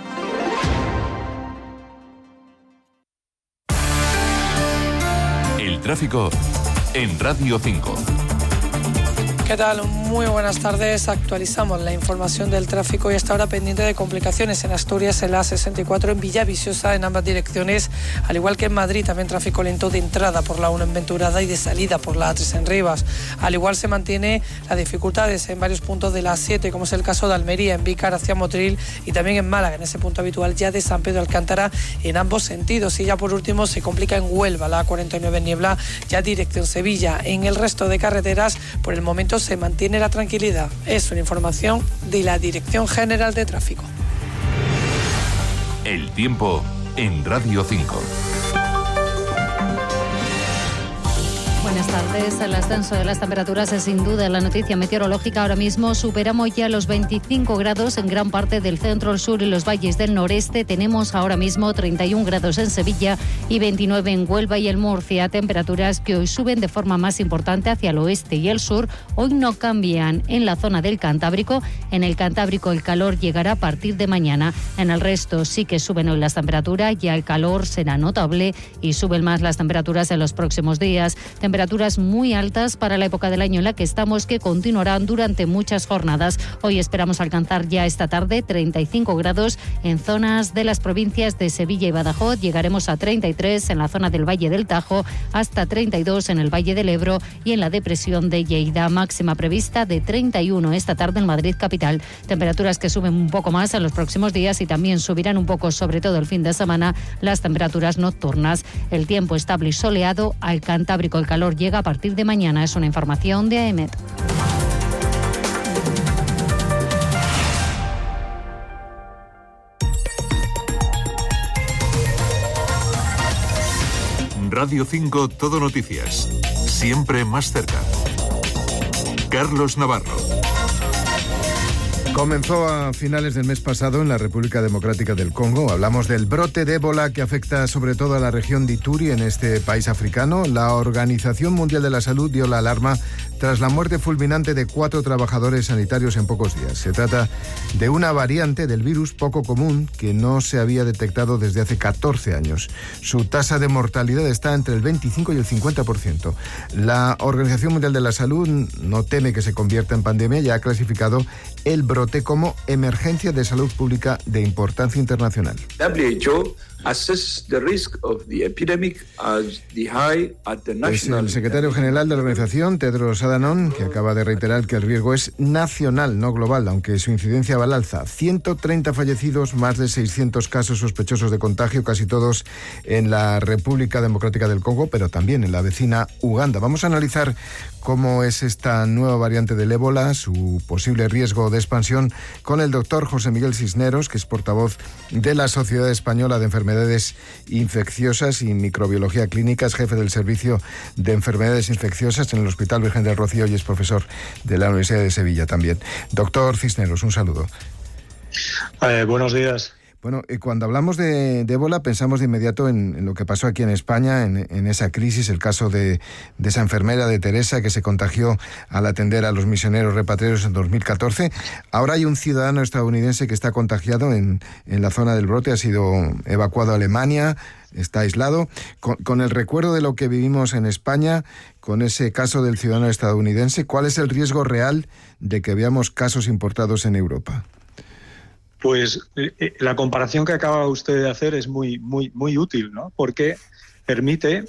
S5: El tráfico en Radio 5.
S6: ¿Qué tal? Muy buenas tardes. Actualizamos la información del tráfico y hasta ahora pendiente de complicaciones en Asturias, en la A64 en Villaviciosa en ambas direcciones, al igual que en Madrid, también tráfico lento de entrada por la 1 en Venturada y de salida por la A3 en Rivas. Al igual se mantiene las dificultades en varios puntos de la A7, como es el caso de Almería, en Vícar hacia Motril y también en Málaga, en ese punto habitual ya de San Pedro Alcántara en ambos sentidos. Y ya por último se complica en Huelva, la A49 en Niebla, ya dirección Sevilla. En el resto de carreteras, por el momento se mantiene la tranquilidad. Es una información de la Dirección General de Tráfico.
S5: El tiempo en Radio 5.
S25: Buenas tardes. El ascenso de las temperaturas es sin duda la noticia meteorológica. Ahora mismo superamos ya los 25 grados en gran parte del centro, el sur y los valles del noreste. Tenemos ahora mismo 31 grados en Sevilla y 29 en Huelva y en Murcia. Temperaturas que hoy suben de forma más importante hacia el oeste y el sur. Hoy no cambian en la zona del Cantábrico. En el Cantábrico el calor llegará a partir de mañana. En el resto sí que suben hoy las temperaturas. Ya el calor será notable y suben más las temperaturas en los próximos días. Temperaturas muy altas para la época del año en la que estamos, que continuarán durante muchas jornadas. Hoy esperamos alcanzar ya esta tarde 35 grados en zonas de las provincias de Sevilla y Badajoz. Llegaremos a 33 en la zona del Valle del Tajo, hasta 32 en el Valle del Ebro y en la depresión de Lleida. Máxima prevista de 31 esta tarde en Madrid capital. Temperaturas que suben un poco más en los próximos días y también subirán un poco, sobre todo el fin de semana, las temperaturas nocturnas. El tiempo estable y soleado. Al Cantábrico el calor llega a partir de mañana. Es una información de AEMET.
S5: Radio 5 Todo Noticias. Siempre más cerca. Carlos Navarro.
S1: Comenzó a finales del mes pasado en la República Democrática del Congo. Hablamos del brote de ébola que afecta sobre todo a la región de Ituri, en este país africano. La Organización Mundial de la Salud dio la alarma tras la muerte fulminante de 4 trabajadores sanitarios en pocos días. Se trata de una variante del virus poco común que no se había detectado desde hace 14 años. Su tasa de mortalidad está entre el 25 y el 50%. La Organización Mundial de la Salud no teme que se convierta en pandemia y ha clasificado el brote como emergencia de salud pública de importancia internacional.
S7: WHO assesses the risk of the epidemic as the high at the national.
S1: Es el secretario general de la organización, Tedros Adhanom, que acaba de reiterar que el riesgo es nacional, no global, aunque su incidencia va al alza. 130 fallecidos, más de 600 casos sospechosos de contagio, casi todos en la República Democrática del Congo, pero también en la vecina Uganda. Vamos a analizar cómo es esta nueva variante del ébola, su posible riesgo de expansión, con el doctor José Miguel Cisneros, que es portavoz de la Sociedad Española de Enfermedades Infecciosas y Microbiología Clínica, es jefe del Servicio de Enfermedades Infecciosas en el Hospital Virgen del Rocío y es profesor de la Universidad de Sevilla también. Doctor Cisneros, un saludo.
S8: Buenos días.
S1: Bueno, cuando hablamos de ébola pensamos de inmediato en lo que pasó aquí en España, en esa crisis, el caso de esa enfermera, de Teresa, que se contagió al atender a los misioneros repatriados en 2014. Ahora hay un ciudadano estadounidense que está contagiado en la zona del brote, ha sido evacuado a Alemania, está aislado. Con el recuerdo de lo que vivimos en España, con ese caso del ciudadano estadounidense, ¿cuál es el riesgo real de que veamos casos importados en Europa?
S8: Pues la comparación que acaba usted de hacer es muy útil, ¿no? Porque permite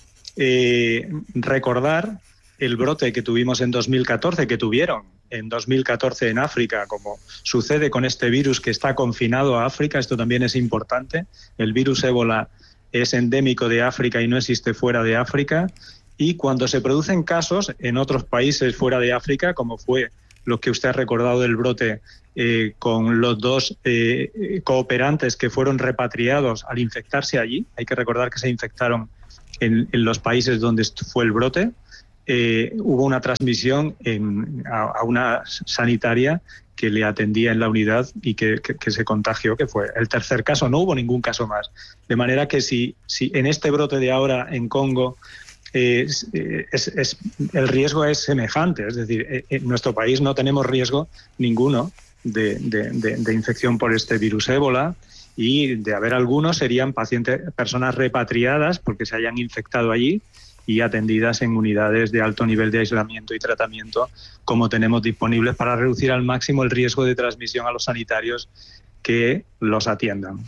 S8: recordar el brote que tuvimos en 2014, que tuvieron en 2014 en África, como sucede con este virus que está confinado a África. Esto también es importante. El virus ébola es endémico de África y no existe fuera de África. Y cuando se producen casos en otros países fuera de África, como fue lo que usted ha recordado del brote con los 2 cooperantes que fueron repatriados al infectarse allí. Hay que recordar que se infectaron en los países donde fue el brote. Hubo una transmisión a una sanitaria que le atendía en la unidad y que se contagió, que fue el tercer caso. No hubo ningún caso más. De manera que si en este brote de ahora en Congo el riesgo es semejante. Es decir, en nuestro país no tenemos riesgo ninguno de infección por este virus ébola, y de haber algunos serían personas repatriadas porque se hayan infectado allí y atendidas en unidades de alto nivel de aislamiento y tratamiento, como tenemos disponibles, para reducir al máximo el riesgo de transmisión a los sanitarios que los atiendan.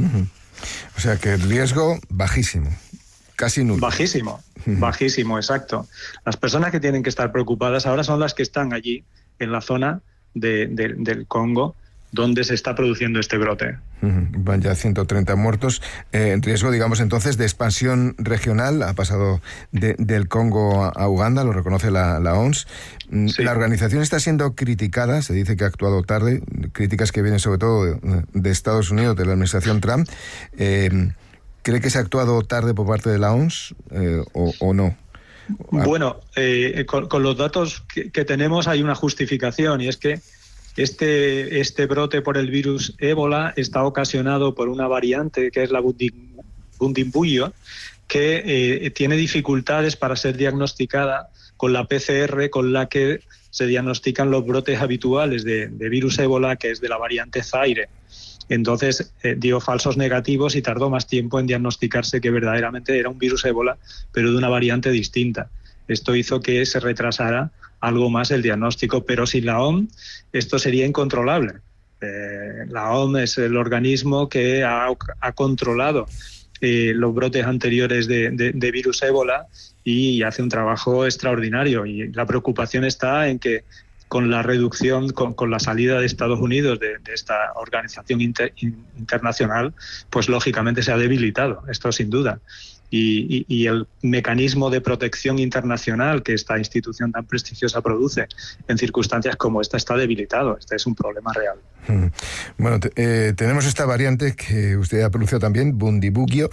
S1: O sea que el riesgo bajísimo, casi nulo.
S8: Bajísimo, exacto. Las personas que tienen que estar preocupadas ahora son las que están allí en la zona del Congo, donde se está produciendo este brote.
S1: Van ya 130 muertos. Riesgo, digamos, entonces, de expansión regional. Ha pasado del Congo a Uganda, lo reconoce la OMS. Sí. La organización está siendo criticada, se dice que ha actuado tarde, críticas que vienen sobre todo de Estados Unidos, de la administración Trump. ¿Cree que se ha actuado tarde por parte de la OMS o no?
S8: Bueno, con los datos que tenemos hay una justificación, y es que este brote por el virus ébola está ocasionado por una variante que es la Bundibugyo, que tiene dificultades para ser diagnosticada con la PCR con la que se diagnostican los brotes habituales de virus ébola, que es de la variante Zaire. Entonces dio falsos negativos y tardó más tiempo en diagnosticarse que verdaderamente era un virus ébola, pero de una variante distinta. Esto hizo que se retrasara algo más el diagnóstico, pero sin la OMS esto sería incontrolable. La OMS es el organismo que ha controlado los brotes anteriores de virus ébola y hace un trabajo extraordinario, y la preocupación está en que con la reducción, con la salida de Estados Unidos de esta organización internacional, pues lógicamente se ha debilitado, esto sin duda. Y el mecanismo de protección internacional que esta institución tan prestigiosa produce en circunstancias como esta está debilitado. Este es un problema real.
S1: Bueno, tenemos esta variante que usted ha pronunciado también, Bundibugyo.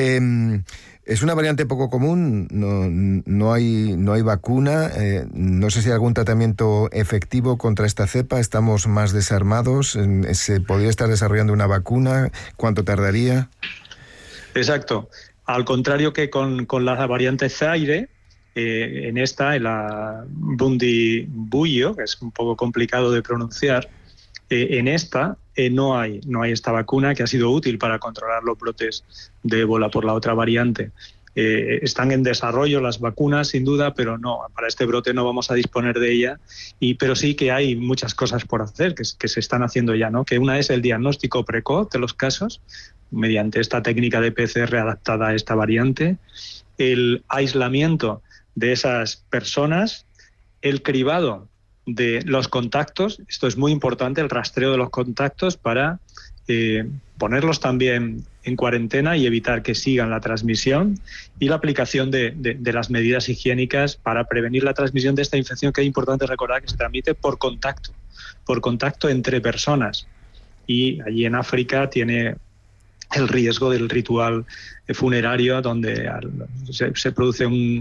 S1: Es una variante poco común, no hay vacuna, no sé si hay algún tratamiento efectivo contra esta cepa, estamos más desarmados, ¿se podría estar desarrollando una vacuna? ¿Cuánto tardaría?
S8: Exacto. Al contrario que con la variante Zaire, en la Bundibugyo, que es un poco complicado de pronunciar, en esta no hay esta vacuna que ha sido útil para controlar los brotes de ébola por la otra variante. Están en desarrollo las vacunas, sin duda, pero no, para este brote no vamos a disponer de ella. Pero sí que hay muchas cosas por hacer que se están haciendo ya, ¿no? Que una es el diagnóstico precoz de los casos, mediante esta técnica de PCR adaptada a esta variante, el aislamiento de esas personas, el cribado de los contactos, esto es muy importante, el rastreo de los contactos para ponerlos también en cuarentena y evitar que sigan la transmisión, y la aplicación de las medidas higiénicas para prevenir la transmisión de esta infección, que es importante recordar que se transmite por contacto entre personas. Y allí en África tiene el riesgo del ritual funerario, donde se produce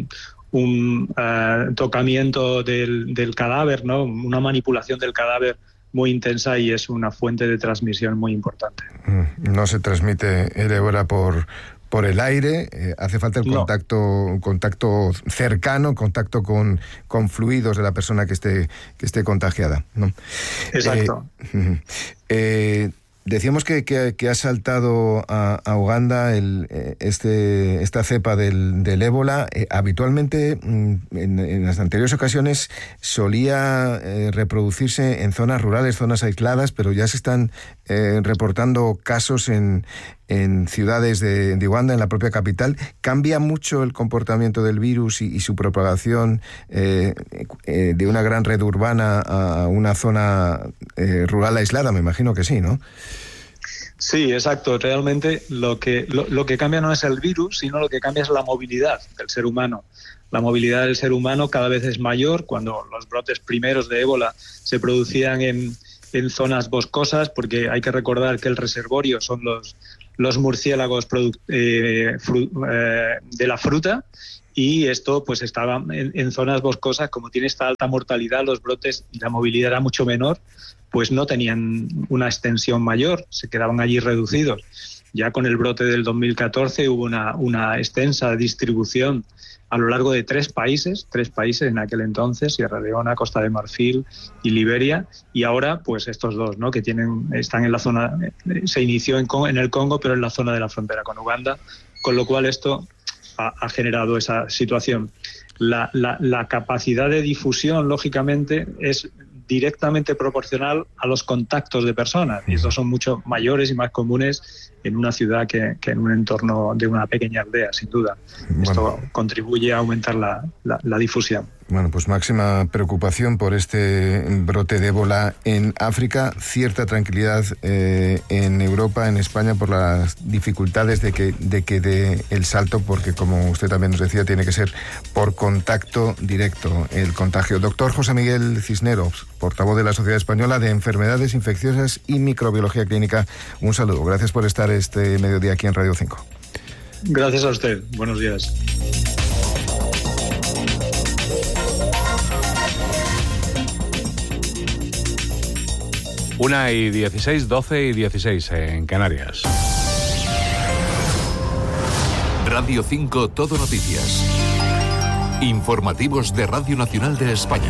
S8: un tocamiento del cadáver, ¿no? Una manipulación del cadáver muy intensa, y es una fuente de transmisión muy importante.
S1: No se transmite el ébola por el aire, hace falta el contacto cercano, contacto con fluidos de la persona que esté contagiada, ¿no?
S8: Exacto.
S1: Decíamos que ha saltado a Uganda esta cepa del ébola. Habitualmente, en las anteriores ocasiones, solía reproducirse en zonas rurales, zonas aisladas, pero ya se están reportando casos en ciudades de Uganda, en la propia capital. ¿Cambia mucho el comportamiento del virus y su propagación de una gran red urbana a una zona rural aislada? Me imagino que sí, ¿no?
S8: Sí, exacto. Realmente lo que cambia no es el virus, sino lo que cambia es la movilidad del ser humano. La movilidad del ser humano cada vez es mayor. Cuando los brotes primeros de ébola se producían en zonas boscosas, porque hay que recordar que el reservorio son los murciélagos de la fruta, y esto pues estaba en zonas boscosas. Como tiene esta alta mortalidad, los brotes y la movilidad era mucho menor, pues no tenían una extensión mayor, se quedaban allí reducidos. Ya con el brote del 2014 hubo una extensa distribución a lo largo de tres países en aquel entonces, Sierra Leona, Costa de Marfil y Liberia, y ahora pues estos dos, ¿no?, que están en la zona, se inició en el Congo, pero en la zona de la frontera con Uganda, con lo cual esto ha generado esa situación. La capacidad de difusión, lógicamente, es directamente proporcional a los contactos de personas, y estos son mucho mayores y más comunes en una ciudad que en un entorno de una pequeña aldea, sin duda. Bueno, esto contribuye a aumentar la difusión.
S1: Bueno, pues máxima preocupación por este brote de ébola en África, cierta tranquilidad en Europa, en España, por las dificultades de que dé el salto, porque como usted también nos decía, tiene que ser por contacto directo el contagio. Doctor José Miguel Cisneros, portavoz de la Sociedad Española de Enfermedades Infecciosas y Microbiología Clínica, un saludo. Gracias por estar este mediodía aquí en Radio 5.
S8: Gracias a usted. Buenos días.
S19: Una y 16, 12 y 16 en Canarias.
S5: Radio 5 Todo Noticias. Informativos de Radio Nacional de España.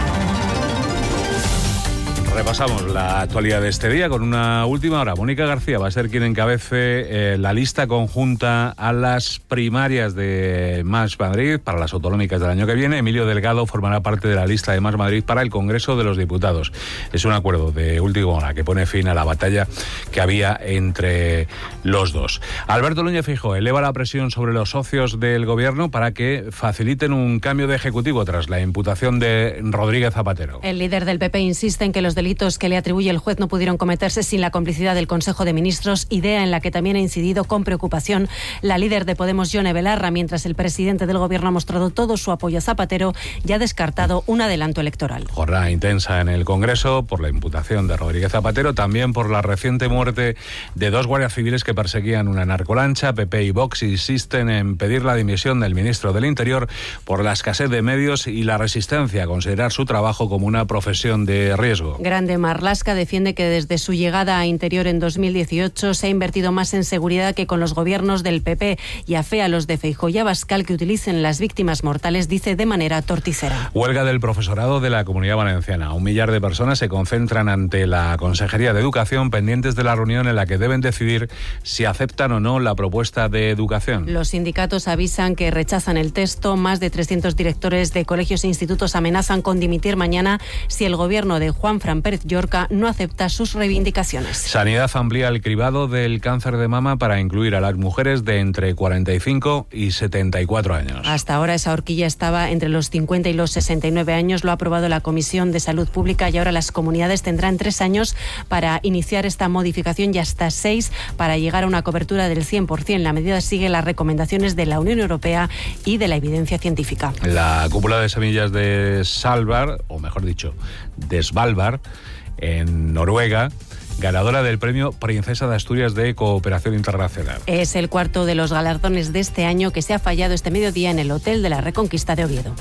S19: Repasamos la actualidad de este día con una última hora. Mónica García va a ser quien encabece la lista conjunta a las primarias de Más Madrid para las autonómicas del año que viene. Emilio Delgado formará parte de la lista de Más Madrid para el Congreso de los Diputados. Es un acuerdo de última hora que pone fin a la batalla que había entre los dos. Alberto Núñez Feijóo eleva la presión sobre los socios del gobierno para que faciliten un cambio de ejecutivo tras la imputación de Rodríguez Zapatero.
S9: El líder del PP insiste en que los delitos que le atribuye el juez no pudieron cometerse sin la complicidad del Consejo de Ministros, idea en la que también ha incidido con preocupación la líder de Podemos, Yone Belarra, mientras el presidente del Gobierno ha mostrado todo su apoyo a Zapatero y ha descartado un adelanto electoral.
S19: Jornada intensa en el Congreso por la imputación de Rodríguez Zapatero, también por la reciente muerte de dos guardias civiles que perseguían una narcolancha. PP y Vox insisten en pedir la dimisión del ministro del Interior por la escasez de medios y la resistencia a considerar su trabajo como una profesión de riesgo.
S9: Grande Marlaska defiende que desde su llegada a Interior en 2018 se ha invertido más en seguridad que con los gobiernos del PP y afea a los de Feijóo y Abascal que utilicen las víctimas mortales, dice, de manera torticera.
S19: Huelga del profesorado de la Comunidad Valenciana. 1 millar de personas se concentran ante la Consejería de Educación pendientes de la reunión en la que deben decidir si aceptan o no la propuesta de educación.
S9: Los sindicatos avisan que rechazan el texto. Más de 300 directores de colegios e institutos amenazan con dimitir mañana si el gobierno de Juanfran Pérez Llorca no acepta sus reivindicaciones.
S19: Sanidad amplía el cribado del cáncer de mama para incluir a las mujeres de entre 45 y 74 años.
S9: Hasta ahora esa horquilla estaba entre los 50 y los 69 años. Lo ha aprobado la Comisión de Salud Pública y ahora las comunidades tendrán 3 años para iniciar esta modificación y hasta 6 para llegar a una cobertura del 100%. La medida sigue las recomendaciones de la Unión Europea y de la evidencia científica.
S19: La cúpula de semillas de Svalbard, o mejor dicho, de Svalbard, en Noruega, ganadora del premio Princesa de Asturias de Cooperación Internacional.
S9: Es el cuarto de los galardones de este año que se ha fallado este mediodía en el Hotel de la Reconquista de Oviedo.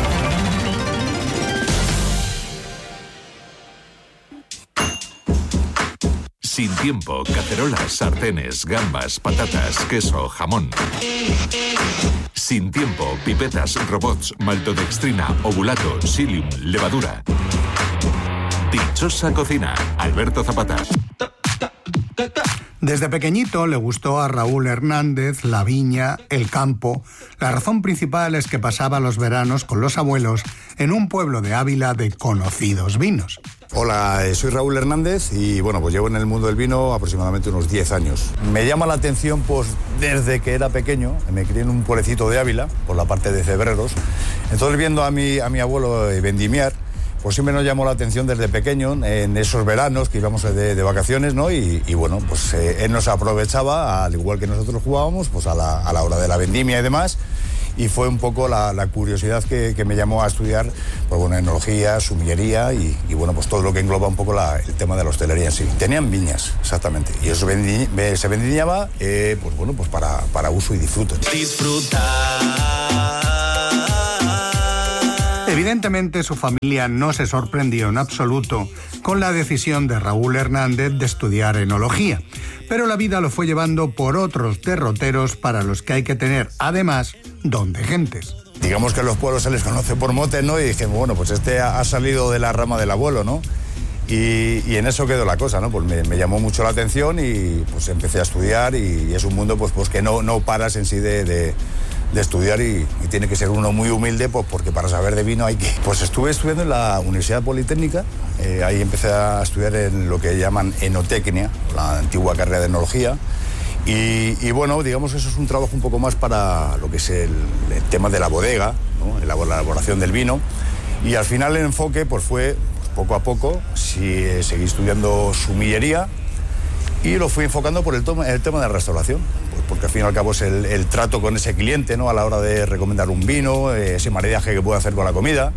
S5: Sin tiempo, cacerolas, sartenes, gambas, patatas, queso, jamón. Sin tiempo, pipetas, robots, maltodextrina, ovulato, psyllium, levadura. Dichosa cocina, Alberto Zapata.
S10: Desde pequeñito le gustó a Raúl Hernández la viña, el campo. La razón principal es que pasaba los veranos con los abuelos en un pueblo de Ávila de conocidos vinos.
S11: Hola, soy Raúl Hernández y bueno, pues llevo en el mundo del vino aproximadamente unos 10 años. Me llama la atención pues desde que era pequeño, me crié en un pueblecito de Ávila, por la parte de Cebreros. Entonces viendo a mi abuelo vendimiar, pues siempre nos llamó la atención desde pequeño, en esos veranos que íbamos de vacaciones, ¿no? Y bueno, pues él nos aprovechaba, al igual que nosotros jugábamos, pues a la hora de la vendimia y demás. Y fue un poco la curiosidad que me llamó a estudiar, pues bueno, enología, sumillería y bueno, pues todo lo que engloba un poco el tema de la hostelería en sí. Tenían viñas, exactamente, y eso se vendimiaba, pues bueno, pues para uso y disfrute.
S12: Disfrutar.
S10: Evidentemente, su familia no se sorprendió en absoluto con la decisión de Raúl Hernández de estudiar enología, pero la vida lo fue llevando por otros derroteros para los que hay que tener, además, don de gentes.
S11: Digamos que en los pueblos se les conoce por motes, ¿no? Y dije, bueno, pues este ha salido de la rama del abuelo, ¿no? Y en eso quedó la cosa, ¿no? Pues me llamó mucho la atención y pues empecé a estudiar y es un mundo pues que no paras en sí de estudiar y tiene que ser uno muy humilde, pues porque para saber de vino hay que... Pues estuve estudiando en la Universidad Politécnica, ahí empecé a estudiar en lo que llaman enotecnia, la antigua carrera de enología, y bueno, digamos eso es un trabajo un poco más para lo que es el tema de la bodega, ¿no? La elaboración del vino, y al final el enfoque pues fue poco a poco, seguí estudiando sumillería y lo fui enfocando por el tema de la restauración. Porque al fin y al cabo es el trato con ese cliente, ¿no? A la hora de recomendar un vino, ese maridaje que puede hacer con la comida.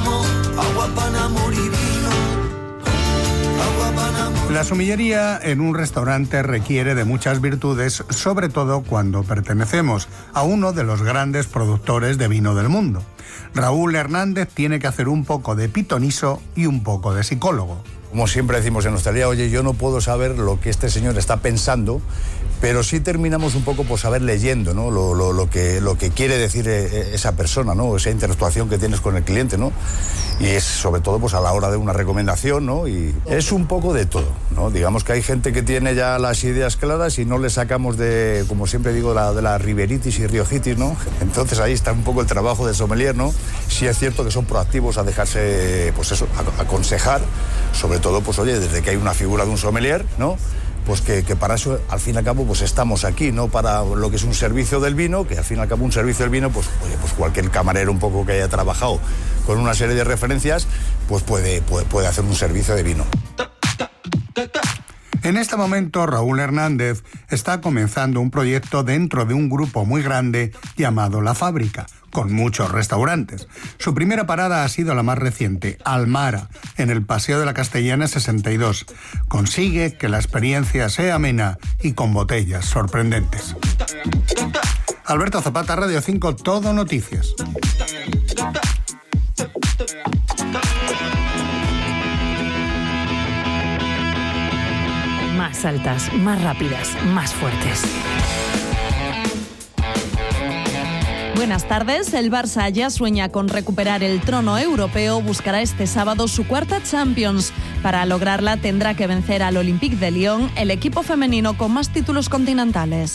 S10: La sumillería en un restaurante requiere de muchas virtudes, sobre todo cuando pertenecemos a uno de los grandes productores de vino del mundo. Raúl Hernández tiene que hacer un poco de pitoniso y un poco de psicólogo.
S11: Como siempre decimos en hostelería, oye, yo no puedo saber lo que este señor está pensando, pero sí terminamos un poco por saber leyendo, ¿no? Lo que quiere decir esa persona, ¿no? Esa interactuación que tienes con el cliente, ¿no? Y es sobre todo pues a la hora de una recomendación, ¿no? Y es un poco de todo, ¿no? Digamos que hay gente que tiene ya las ideas claras y no le sacamos de, como siempre digo, de la riberitis y riojitis, ¿no? Entonces ahí está un poco el trabajo del sommelier, ¿no? Sí es cierto que son proactivos a dejarse, pues eso, a aconsejar, sobre todo, pues oye, desde que hay una figura de un sommelier, ¿no? Pues que para eso, al fin y al cabo, pues estamos aquí, ¿no? Para lo que es un servicio del vino, que al fin y al cabo un servicio del vino, pues, oye, pues cualquier camarero un poco que haya trabajado con una serie de referencias, pues puede hacer un servicio de vino.
S10: En este momento, Raúl Hernández está comenzando un proyecto dentro de un grupo muy grande llamado La Fábrica, con muchos restaurantes. Su primera parada ha sido la más reciente, Almara, en el Paseo de la Castellana 62. Consigue que la experiencia sea amena y con botellas sorprendentes. Alberto Zapata, Radio 5, Todo Noticias.
S2: Más altas, más rápidas, más fuertes. Buenas tardes. El Barça ya sueña con recuperar el trono europeo. Buscará este sábado su cuarta Champions. Para lograrla tendrá que vencer al Olympique de Lyon, el equipo femenino con más títulos continentales.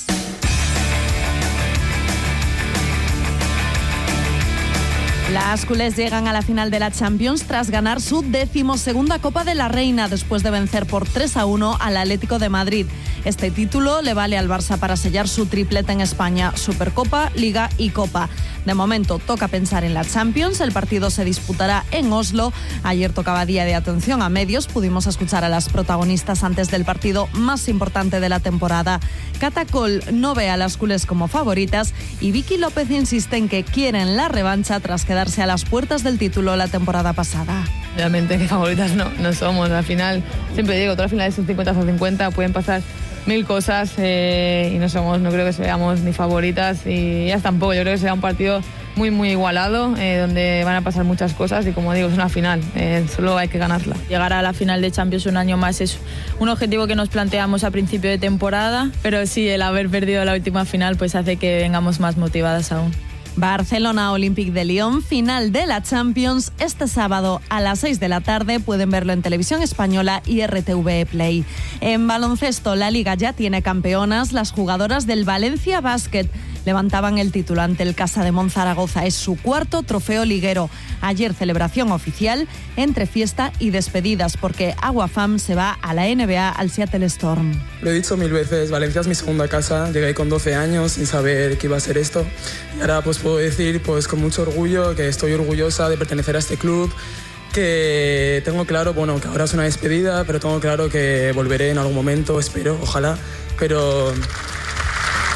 S2: Las culés llegan a la final de la Champions tras ganar su 12ª Copa de la Reina después de vencer por 3-1 al Atlético de Madrid. Este título le vale al Barça para sellar su tripleta en España, Supercopa, Liga y Copa. De momento toca pensar en la Champions, el partido se disputará en Oslo. Ayer tocaba día de atención a medios, pudimos escuchar a las protagonistas antes del partido más importante de la temporada. Catacol no ve a las culés como favoritas y Vicky López insiste en que quieren la revancha tras quedarse a las puertas del título la temporada pasada.
S12: Realmente que favoritas no somos. Al final, siempre digo, todas las finales son 50-50, pueden pasar mil cosas y no creo que seamos ni favoritas y ya tampoco. Yo creo que será un partido muy igualado, donde van a pasar muchas cosas y como digo, es una final, solo hay que ganarla.
S13: Llegar a la final de Champions un año más es un objetivo que nos planteamos a principio de temporada, pero sí, el haber perdido la última final pues hace que vengamos más motivadas aún.
S2: Barcelona Olympique de Lyon, final de la Champions, este sábado a las 6 de la tarde. Pueden verlo en Televisión Española y RTV Play. En baloncesto, la Liga ya tiene campeonas. Las jugadoras del Valencia Basket levantaban el título ante el Casa de Monzaragoza. Es su cuarto trofeo liguero. Ayer celebración oficial entre fiesta y despedidas porque Aguafam se va a la NBA al Seattle Storm.
S14: Lo he dicho 1000 veces, Valencia es mi segunda casa. Llegué con 12 años sin saber que iba a ser esto. Y ahora pues puedo decir pues con mucho orgullo que estoy orgullosa de pertenecer a este club, que tengo claro, bueno, que ahora es una despedida, pero tengo claro que volveré en algún momento, espero, ojalá, pero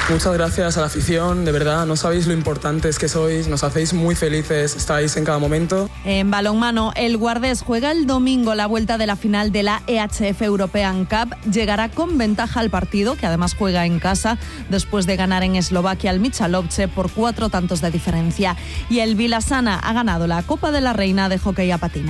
S14: Muchas gracias a la afición, de verdad, no sabéis lo importantes que sois, nos hacéis muy felices, estáis en cada momento.
S2: En balonmano, el Guardés juega el domingo la vuelta de la final de la EHF European Cup. Llegará con ventaja al partido, que además juega en casa, después de ganar en Eslovaquia al Michalovce por 4 tantos de diferencia. Y el Vilasana ha ganado la Copa de la Reina de Hockey a patines.